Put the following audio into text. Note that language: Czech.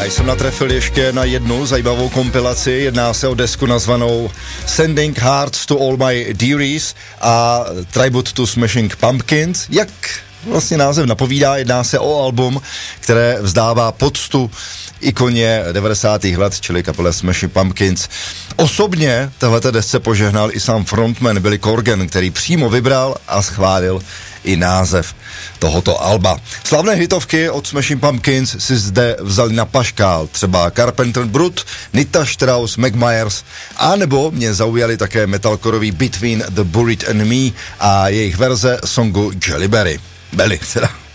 Já jsem natrefil ještě na jednu zajímavou kompilaci, jedná se o desku nazvanou Sending Hearts to All My Dearies a Tribute to Smashing Pumpkins. Jak vlastně název napovídá, jedná se o album, které vzdává poctu ikoně 90. let, čili kapele Smashing Pumpkins. Osobně tahleta desce požehnal i sám frontman Billy Corgan, který přímo vybral a schválil i název tohoto alba. Slavné hitovky od Smashing Pumpkins si zde vzali na paškál, třeba Carpenter Brut, Nita Strauss, Meg Myers, a nebo mě zaujali také metalcoreový Between the Buried and Me a jejich verze songu Jelly Belly. Belly, teda.